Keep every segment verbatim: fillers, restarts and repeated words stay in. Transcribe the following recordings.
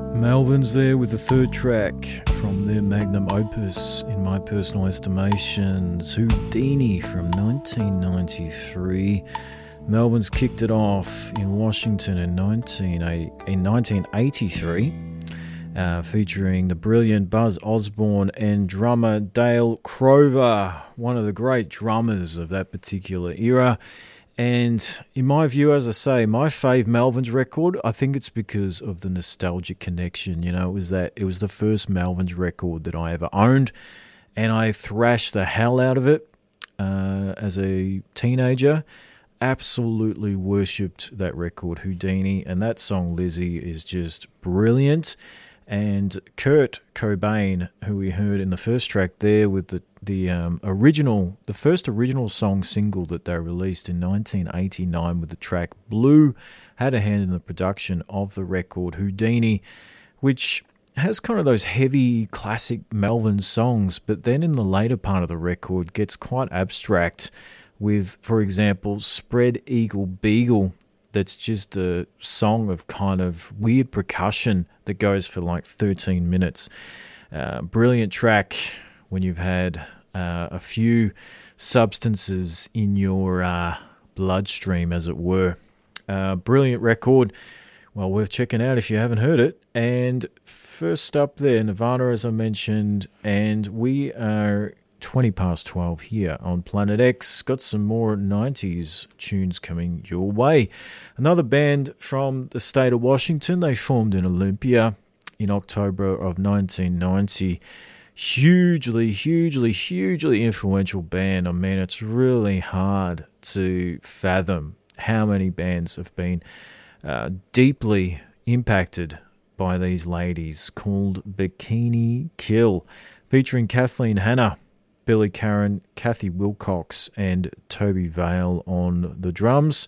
Melvins there with the third track from their magnum opus, in my personal estimations, Houdini from nineteen ninety-three. Melvins kicked it off in Washington in, nineteen, in nineteen eighty-three, uh, featuring the brilliant Buzz Osborne and drummer Dale Crover, one of the great drummers of that particular era. And in my view, as I say, my fave Melvins record, I think it's because of the nostalgic connection. You know, it was that it was the first Melvins record that I ever owned, and I thrashed the hell out of it uh, as a teenager. Absolutely worshipped that record, Houdini, and that song Lizzie is just brilliant. And Kurt Cobain, who we heard in the first track there with the the um, original, the first original song single that they released in nineteen eighty-nine with the track Blue, had a hand in the production of the record Houdini, which has kind of those heavy classic Melvin songs, but then in the later part of the record gets quite abstract with, for example, Spread Eagle Beagle. That's just a song of kind of weird percussion that goes for like thirteen minutes. Uh, brilliant track when you've had uh, a few substances in your uh, bloodstream, as it were. Uh, brilliant record. Well, worth checking out if you haven't heard it. And first up there, Nirvana, as I mentioned, and we are twenty past twelve here on Planet X. Got some more nineties tunes coming your way. Another band from the state of Washington. They formed in Olympia in October of nineteen ninety. Hugely, hugely, hugely influential band. I mean, it's really hard to fathom how many bands have been uh, deeply impacted by these ladies, called Bikini Kill, featuring Kathleen Hanna, Billy Karen, Kathy Wilcox, and Toby Vale on the drums.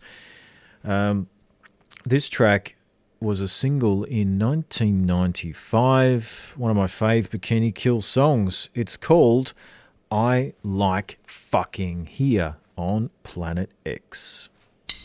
Um, this track was a single in nineteen ninety-five, one of my fave Bikini Kill songs. It's called I Like Fucking, here on Planet X.